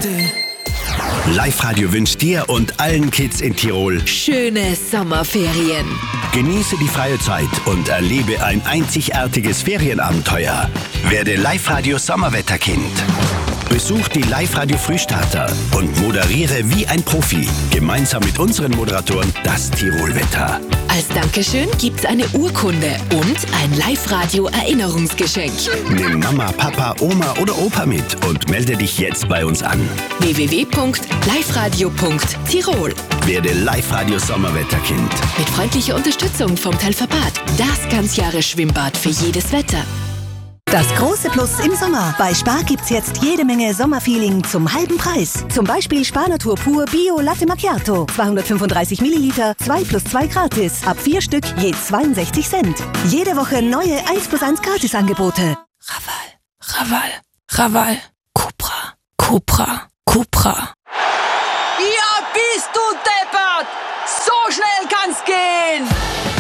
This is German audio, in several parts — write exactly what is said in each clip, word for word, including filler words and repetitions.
früh. Live-Radio wünscht dir und allen Kids in Tirol Schöne Sommerferien. Genieße die freie Zeit und erlebe ein einzigartiges Ferienabenteuer. Werde Live-Radio Sommerwetterkind. Besuch die Live-Radio Frühstarter und moderiere wie ein Profi. Gemeinsam mit unseren Moderatoren das Tirolwetter. Als Dankeschön gibt's eine Urkunde und ein Live-Radio-Erinnerungsgeschenk. Nimm Mama, Papa, Oma oder Opa mit und melde dich jetzt bei uns an. w w w punkt live radio punkt tirol. Werde Live-Radio Sommerwetterkind. Mit freundlicher Unterstützung vom Telferbad. Das Ganzjahres-Schwimmbad für jedes Wetter. Das große Plus im Sommer. Bei Spar gibt's jetzt jede Menge Sommerfeeling zum halben Preis. Zum Beispiel Spar Natur Pur Bio Latte Macchiato. zweihundertfünfunddreißig Milliliter, zwei plus zwei gratis. Ab vier Stück je zweiundsechzig Cent. Jede Woche neue eins plus eins Gratisangebote. Raval, Raval, Raval. Cupra, Cupra, Cupra. Ja, bist du deppert! So schnell kann's gehen!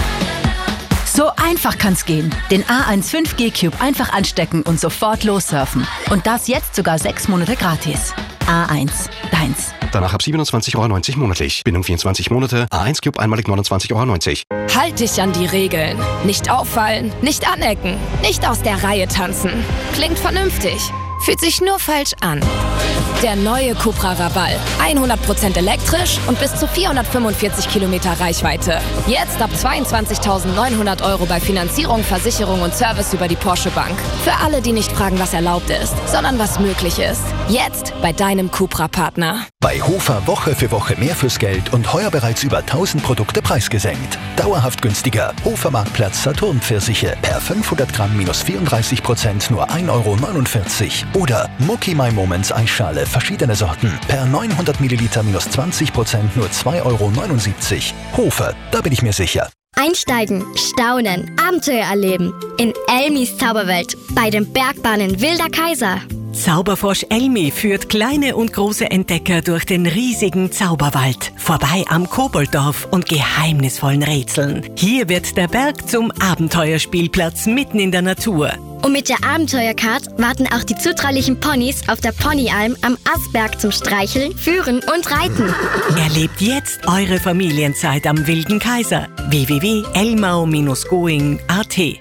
So einfach kann's gehen. Den A eins fünf G Cube einfach anstecken und sofort lossurfen. Und das jetzt sogar sechs Monate gratis. A eins, deins. Danach ab siebenundzwanzig Euro neunzig monatlich. Bindung vierundzwanzig Monate. A eins Cube einmalig neunundzwanzig Euro neunzig. Halt dich an die Regeln. Nicht auffallen, nicht anecken, nicht aus der Reihe tanzen. Klingt vernünftig, fühlt sich nur falsch an. Der neue Cupra Raval. hundert Prozent elektrisch und bis zu vierhundertfünfundvierzig Kilometer Reichweite. Jetzt ab zweiundzwanzigtausendneunhundert Euro bei Finanzierung, Versicherung und Service über die Porsche Bank. Für alle, die nicht fragen, was erlaubt ist, sondern was möglich ist. Jetzt bei deinem Cupra-Partner. Bei Hofer Woche für Woche mehr fürs Geld und heuer bereits über tausend Produkte preisgesenkt. Dauerhaft günstiger. Hofer Marktplatz Saturn Pfirsiche. Per fünfhundert Gramm minus vierunddreißig Prozent nur ein Euro neunundvierzig. Oder Mucky My Moments Eisschale. Verschiedene Sorten. Per neunhundert Milliliter minus zwanzig Prozent nur zwei Euro neunundsiebzig. Hofer, da bin ich mir sicher. Einsteigen, staunen, Abenteuer erleben. In Elmis Zauberwelt. Bei den Bergbahnen Wilder Kaiser. Zauberfrosch Elmi führt kleine und große Entdecker durch den riesigen Zauberwald. Vorbei am Kobolddorf und geheimnisvollen Rätseln. Hier wird der Berg zum Abenteuerspielplatz mitten in der Natur. Und mit der Abenteuercard warten auch die zutraulichen Ponys auf der Ponyalm am Asberg zum Streicheln, Führen und Reiten. Erlebt jetzt eure Familienzeit am Wilden Kaiser. w w w punkt elmau Bindestrich going punkt a t.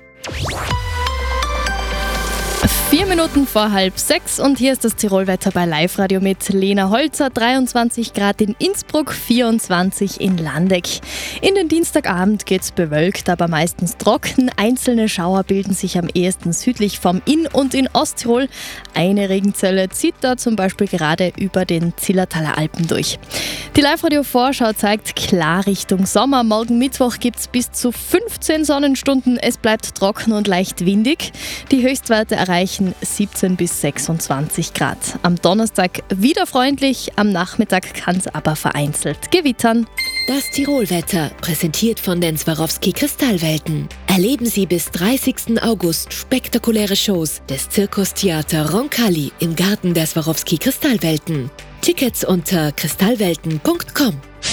Vier Minuten vor halb sechs und hier ist das Tirolwetter bei Live-Radio mit Lena Holzer. dreiundzwanzig Grad in Innsbruck, vierundzwanzig in Landeck. In den Dienstagabend geht's bewölkt, aber meistens trocken. Einzelne Schauer bilden sich am ehesten südlich vom Inn und in Osttirol. Eine Regenzelle zieht da zum Beispiel gerade über den Zillertaler Alpen durch. Die Live-Radio-Vorschau zeigt klar Richtung Sommer. Morgen Mittwoch gibt's bis zu fünfzehn Sonnenstunden. Es bleibt trocken und leicht windig. Die Höchstwerte erreichen siebzehn bis sechsundzwanzig Grad. Am Donnerstag wieder freundlich, am Nachmittag kann es aber vereinzelt gewittern. Das Tirolwetter, präsentiert von den Swarovski Kristallwelten. Erleben Sie bis dreißigsten August spektakuläre Shows des Zirkustheater Roncalli im Garten der Swarovski Kristallwelten. Tickets unter kristallwelten punkt com.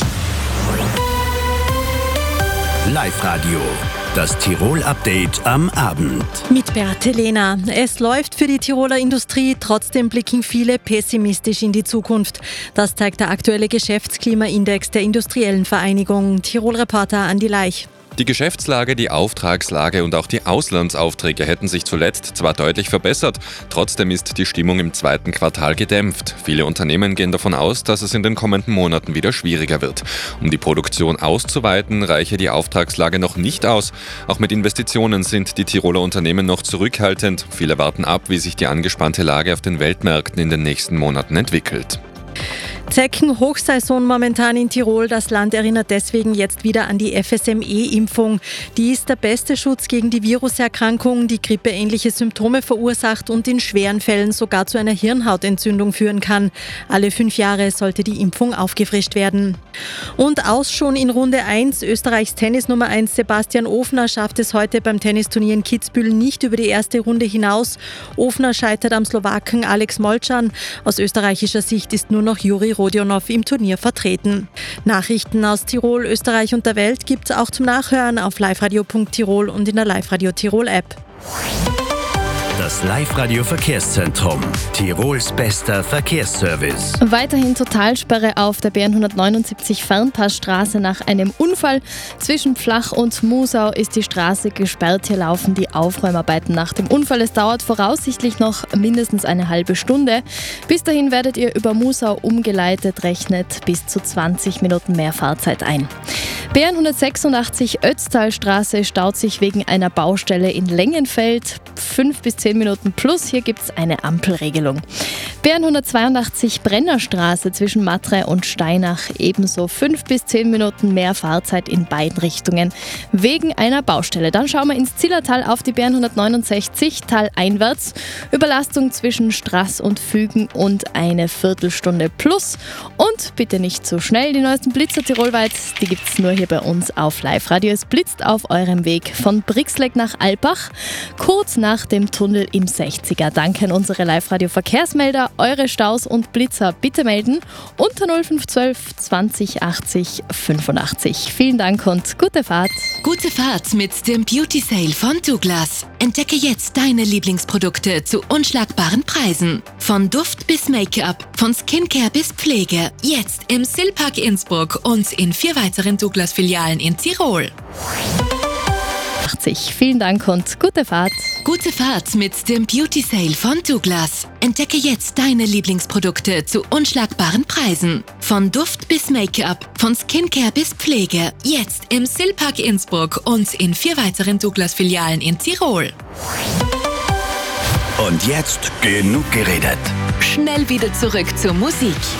Live-Radio. Das Tirol-Update am Abend. Mit Beate Lehner. Es läuft für die Tiroler Industrie, trotzdem blicken viele pessimistisch in die Zukunft. Das zeigt der aktuelle Geschäftsklimaindex der Industriellen Vereinigung. Tirol-Reporter Andi Leich. Die Geschäftslage, die Auftragslage und auch die Auslandsaufträge hätten sich zuletzt zwar deutlich verbessert, trotzdem ist die Stimmung im zweiten Quartal gedämpft. Viele Unternehmen gehen davon aus, dass es in den kommenden Monaten wieder schwieriger wird. Um die Produktion auszuweiten, reiche die Auftragslage noch nicht aus. Auch mit Investitionen sind die Tiroler Unternehmen noch zurückhaltend. Viele warten ab, wie sich die angespannte Lage auf den Weltmärkten in den nächsten Monaten entwickelt. Zecken-Hochsaison momentan in Tirol. Das Land erinnert deswegen jetzt wieder an die F S M E-Impfung. Die ist der beste Schutz gegen die Viruserkrankung, die grippeähnliche Symptome verursacht und in schweren Fällen sogar zu einer Hirnhautentzündung führen kann. Alle fünf Jahre sollte die Impfung aufgefrischt werden. Und aus schon in Runde eins. Österreichs Tennis Nummer eins Sebastian Ofner schafft es heute beim Tennisturnier in Kitzbühel nicht über die erste Runde hinaus. Ofner scheitert am Slowaken Alex Molcan. Aus österreichischer Sicht ist nur noch Juri Rodionov im Turnier vertreten. Nachrichten aus Tirol, Österreich und der Welt gibt es auch zum Nachhören auf liveradio punkt tirol und in der Live-Radio Tirol App. Das Live-Radio-Verkehrszentrum. Tirols bester Verkehrsservice. Weiterhin Totalsperre auf der B N hundertneunundsiebzig Fernpassstraße nach einem Unfall. Zwischen Pflach und Musau ist die Straße gesperrt. Hier laufen die Aufräumarbeiten nach dem Unfall. Es dauert voraussichtlich noch mindestens eine halbe Stunde. Bis dahin werdet ihr über Musau umgeleitet, rechnet bis zu zwanzig Minuten mehr Fahrzeit ein. B N hundertsechsundachtzig Ötztalstraße staut sich wegen einer Baustelle in Lengenfeld. fünf bis zehn Minuten plus, hier gibt es eine Ampelregelung. B N hundertzweiundachtzig Brennerstraße zwischen Matre und Steinach, ebenso fünf bis zehn Minuten mehr Fahrzeit in beiden Richtungen wegen einer Baustelle. Dann schauen wir ins Zillertal auf die B N hundertneunundsechzig taleinwärts. Überlastung zwischen Straß und Fügen und eine Viertelstunde plus. Und bitte nicht zu schnell, die neuesten Blitzer tirolweit, die gibt es nur hier bei uns auf Live-Radio. Es blitzt auf eurem Weg von Brixleck nach Alpbach, kurz nach dem Tunnel im sechziger. Danke an unsere Live-Radio-Verkehrsmelder. Eure Staus und Blitzer bitte melden unter null fünf eins zwei zwanzig achtzig fünfundachtzig. Vielen Dank und gute Fahrt. Gute Fahrt mit dem Beauty Sale von Douglas. Entdecke jetzt deine Lieblingsprodukte zu unschlagbaren Preisen. Von Duft bis Make-up, von Skincare bis Pflege. Jetzt im Silpark Innsbruck und in vier weiteren Douglas-Filialen in Tirol. Vielen Dank und gute Fahrt. Gute Fahrt mit dem Beauty Sale von Douglas. Entdecke jetzt deine Lieblingsprodukte zu unschlagbaren Preisen. Von Duft bis Make-up, von Skincare bis Pflege. Jetzt im Silpark Innsbruck und in vier weiteren Douglas-Filialen in Tirol. Und jetzt genug geredet. Schnell wieder zurück zur Musik.